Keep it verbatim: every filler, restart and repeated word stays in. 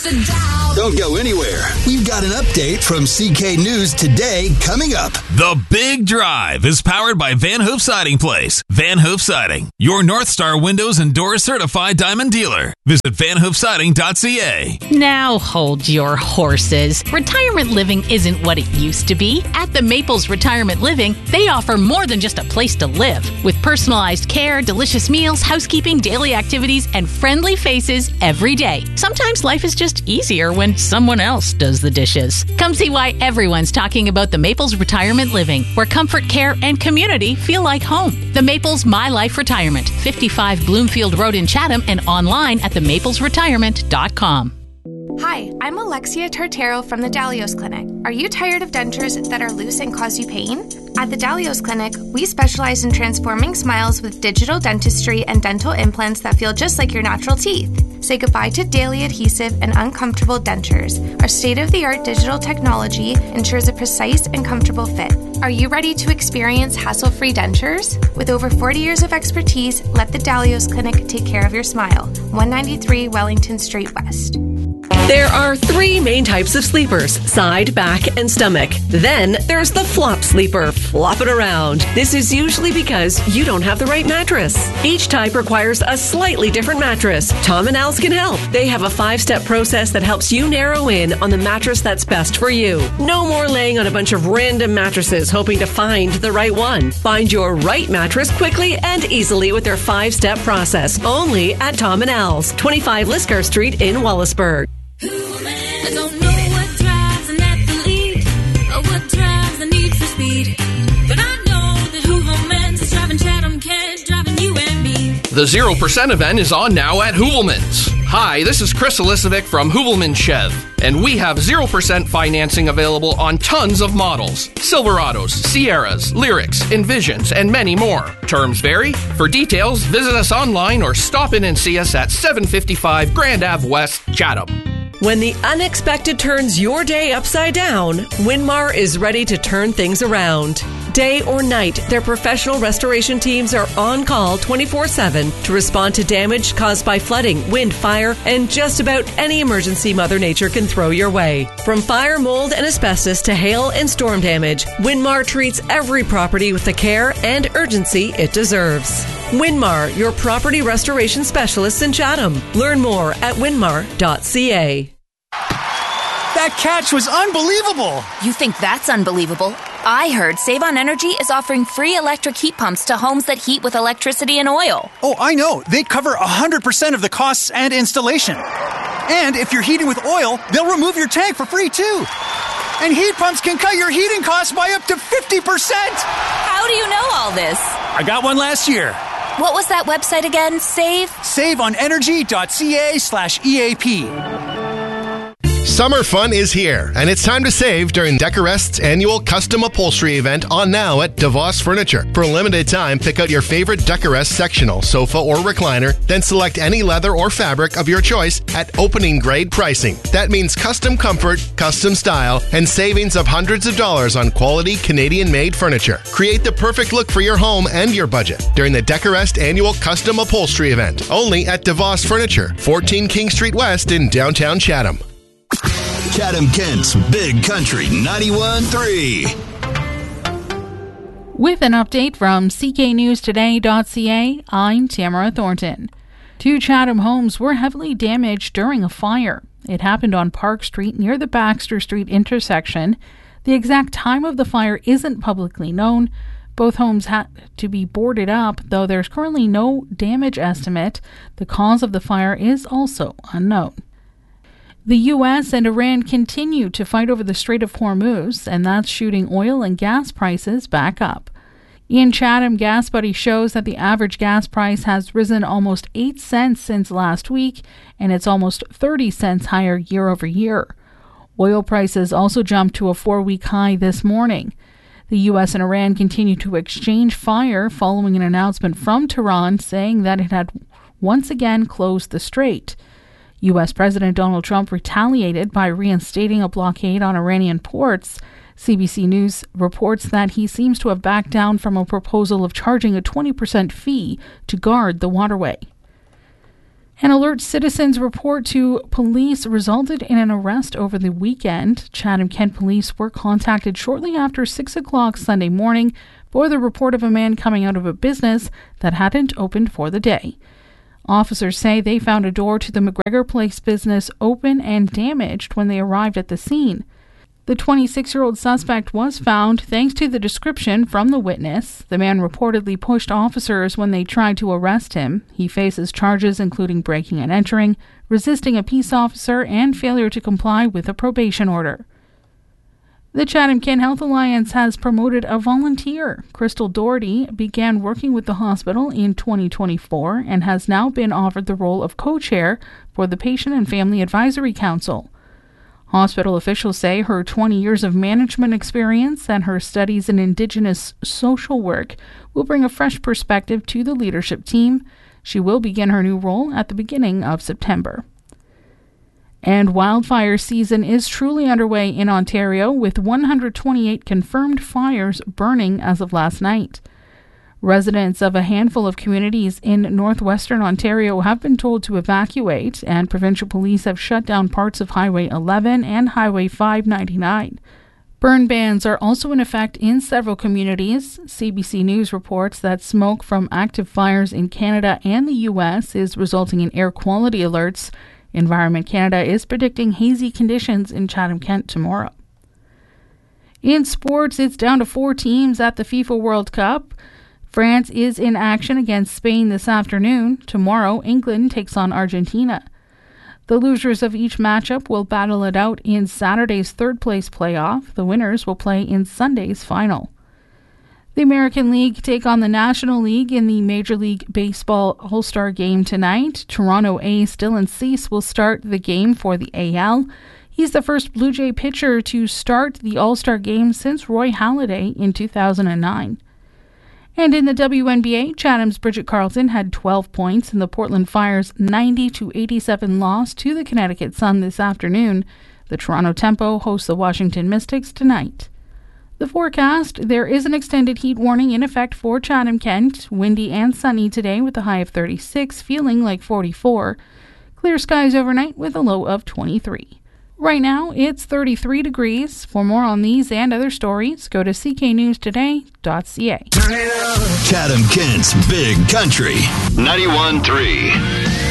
the Dow. Don't go anywhere. We've got an update from C K News Today coming up. The Big Drive is powered by Van Hoof Siding Place. Van Hoof Siding, your North Star Windows and Doors certified diamond dealer. Visit van hoof siding dot c a. Now hold your horses. Retirement living isn't what it used to be. At the Maples Retirement Living, they offer more than just a place to live. With personalized care, delicious meals, housekeeping, daily activities, and friendly faces every day. Sometimes life is just easier when someone else does the dishes. Come see why everyone's talking about the Maples Retirement Living, where comfort, care, and community feel like home. The Maples My Life Retirement, fifty-five Bloomfield Road in Chatham, and online at the maples retirement dot com. Hi, I'm Alexia Tartero from the Dalios Clinic. Are you tired of dentures that are loose and cause you pain? At the Dalios Clinic, we specialize in transforming smiles with digital dentistry and dental implants that feel just like your natural teeth. Say goodbye to daily adhesive and uncomfortable dentures. Our state-of-the-art digital technology ensures a precise and comfortable fit. Are you ready to experience hassle-free dentures? With over forty years of expertise, let the Dalios Clinic take care of your smile. one ninety-three Wellington Street West. There are three main types of sleepers: side, back, and stomach. Then there's the flop sleeper. Flop it around. This is usually because you don't have the right mattress. Each type requires a slightly different mattress. Tom and Al's can help. They have a five-step process that helps you narrow in on the mattress that's best for you. No more laying on a bunch of random mattresses hoping to find the right one. Find your right mattress quickly and easily with their five-step process. Only at Tom and Al's, twenty-five Lisker Street in Wallaceburg. I don't know what drives an athlete or what drives the need for speed, but I know that Hooverman's is driving Chatham Kent, driving you and me. The zero percent event is on now at Hoovelman's. Hi, this is Chris Elisovic from Hoovelman Chev, and we have zero percent financing available on tons of models. Silverados, Sierras, Lyrics, Envisions, and many more. Terms vary. For details, visit us online or stop in and see us at seven fifty-five Grand Ave West, Chatham. When the unexpected turns your day upside down, Winmar is ready to turn things around. Day or night, their professional restoration teams are on call twenty-four seven to respond to damage caused by flooding, wind, fire, and just about any emergency Mother Nature can throw your way. From fire, mold, and asbestos to hail and storm damage, Winmar treats every property with the care and urgency it deserves. Winmar, your property restoration specialists in Chatham. Learn more at winmar dot c a. That catch was unbelievable! You think that's unbelievable? I heard Save On Energy is offering free electric heat pumps to homes that heat with electricity and oil. Oh, I know. They cover one hundred percent of the costs and installation. And if you're heating with oil, they'll remove your tank for free, too. And heat pumps can cut your heating costs by up to fifty percent! How do you know all this? I got one last year. What was that website again? Save? save on energy dot c a slash E A P. Summer fun is here, and it's time to save during Decorest's annual custom upholstery event on now at DeVos Furniture. For a limited time, pick out your favorite Decorest sectional, sofa, or recliner, then select any leather or fabric of your choice at opening grade pricing. That means custom comfort, custom style, and savings of hundreds of dollars on quality Canadian-made furniture. Create the perfect look for your home and your budget during the Decorest annual custom upholstery event, only at DeVos Furniture, fourteen King Street West in downtown Chatham. Chatham Kent's Big Country ninety-one point three. With an update from c k news today dot c a, I'm Tamara Thornton. Two Chatham homes were heavily damaged during a fire. It happened on Park Street near the Baxter Street intersection. The exact time of the fire isn't publicly known. Both homes had to be boarded up, though there's currently no damage estimate. The cause of the fire is also unknown. The U S and Iran continue to fight over the Strait of Hormuz, and that's shooting oil and gas prices back up. Ian Chatham Gas Buddy shows that the average gas price has risen almost eight cents since last week, and it's almost thirty cents higher year over year. Oil prices also jumped to a four-week high this morning. The U S and Iran continue to exchange fire following an announcement from Tehran saying that it had once again closed the strait. U S President Donald Trump retaliated by reinstating a blockade on Iranian ports. C B C News reports that he seems to have backed down from a proposal of charging a twenty percent fee to guard the waterway. An alert citizens report to police resulted in an arrest over the weekend. Chatham-Kent police were contacted shortly after six o'clock Sunday morning for the report of a man coming out of a business that hadn't opened for the day. Officers say they found a door to the McGregor Place business open and damaged when they arrived at the scene. The twenty-six-year-old suspect was found thanks to the description from the witness. The man reportedly pushed officers when they tried to arrest him. He faces charges including breaking and entering, resisting a peace officer, and failure to comply with a probation order. The Chatham-Kent Health Alliance has promoted a volunteer. Crystal Doherty began working with the hospital in twenty twenty-four and has now been offered the role of co-chair for the Patient and Family Advisory Council. Hospital officials say her twenty years of management experience and her studies in Indigenous social work will bring a fresh perspective to the leadership team. She will begin her new role at the beginning of September. And wildfire season is truly underway in Ontario, with one hundred twenty-eight confirmed fires burning as of last night. Residents of a handful of communities in northwestern Ontario have been told to evacuate, and provincial police have shut down parts of Highway eleven and Highway five ninety-nine. Burn bans are also in effect in several communities. C B C News reports that smoke from active fires in Canada and the U S is resulting in air quality alerts. Environment Canada is predicting hazy conditions in Chatham-Kent tomorrow. In sports, it's down to four teams at the FIFA World Cup. France is in action against Spain this afternoon. Tomorrow, England takes on Argentina. The losers of each matchup will battle it out in Saturday's third-place playoff. The winners will play in Sunday's final. The American League take on the National League in the Major League Baseball All-Star Game tonight. Toronto A's Dylan Cease will start the game for the A L. He's the first Blue Jay pitcher to start the All-Star Game since Roy Halladay in two thousand nine. And in the W N B A, Chatham's Bridget Carlton had twelve points in the Portland Fire's ninety to eighty-seven loss to the Connecticut Sun this afternoon. The Toronto Tempo hosts the Washington Mystics tonight. The forecast: there is an extended heat warning in effect for Chatham-Kent. Windy and sunny today with a high of thirty-six, feeling like forty-four. Clear skies overnight with a low of twenty-three. Right now, it's thirty-three degrees. For more on these and other stories, go to c k news today dot c a. Chatham-Kent's Big Country ninety-one point three.